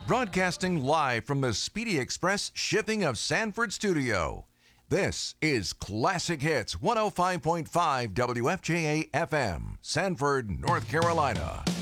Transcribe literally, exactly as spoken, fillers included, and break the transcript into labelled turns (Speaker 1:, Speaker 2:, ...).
Speaker 1: Broadcasting live from the Speedy Express Shipping of Sanford studio. This is Classic Hits one oh five point five W F J A F M, Sanford, North Carolina.